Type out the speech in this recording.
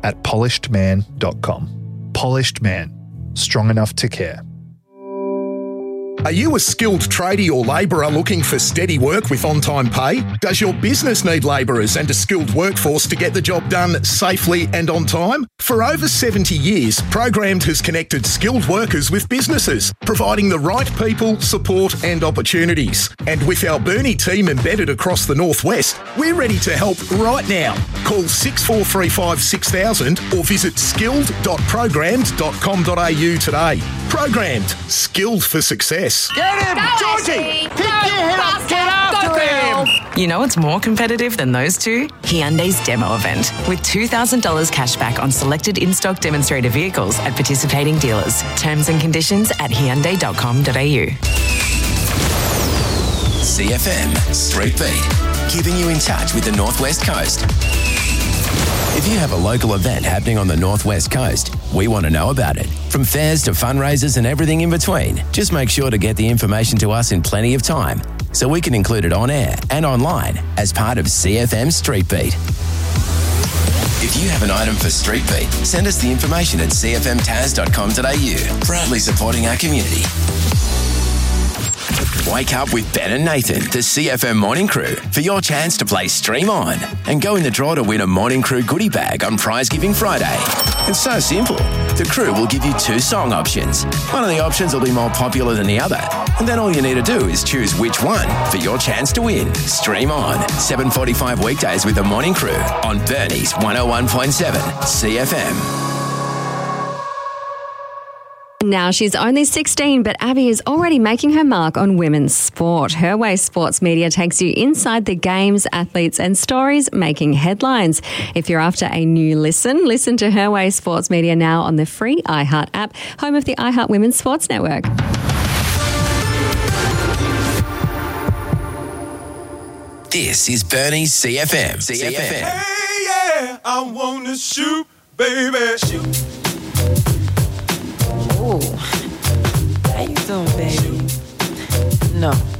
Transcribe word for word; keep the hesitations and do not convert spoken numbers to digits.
at polished man dot com. Polished Man. Strong enough to care. Are you a skilled tradie or labourer looking for steady work with on-time pay? Does your business need labourers and a skilled workforce to get the job done safely and on time? For over seventy years, Programmed has connected skilled workers with businesses, providing the right people, support and opportunities. And with our Burnie team embedded across the Northwest, we're ready to help right now. Call six four three five six thousand or visit skilled dot programmed dot com dot a u today. Programmed. Skilled for success. Get him, Go, Georgie! Ashley. Pick Go, your head up, faster. get after Go, girl. him! You know what's more competitive than those two? Hyundai's demo event, with two thousand dollars cash back on selected in-stock demonstrator vehicles at participating dealers. Terms and conditions at hyundai dot com dot a u. C F M Street Beat, keeping you in touch with the Northwest Coast. If you have a local event happening on the Northwest Coast, we want to know about it. From fairs to fundraisers and everything in between, just make sure to get the information to us in plenty of time so we can include it on air and online as part of C F M Street Beat. If you have an item for Street Beat, send us the information at c f m taz dot com dot a u. Proudly supporting our community. Wake up with Ben and Nathan, the C F M Morning Crew, for your chance to play Stream On and go in the draw to win a Morning Crew goodie bag on Prize Giving Friday. It's so simple. The crew will give you two song options. One of the options will be more popular than the other, and then all you need to do is choose which one for your chance to win. Stream On, seven forty-five weekdays with the Morning Crew on Burnie's one oh one point seven C F M. Now she's only sixteen, but Abby is already making her mark on women's sport. Her Way Sports Media takes you inside the games, athletes and stories making headlines. If you're after a new listen, listen to Her Way Sports Media now on the free iHeart app, home of the iHeart Women's Sports Network. This is Burnie's C F M. C F M. Hey, yeah, I want to shoot, baby, shoot. How you doing, baby? No.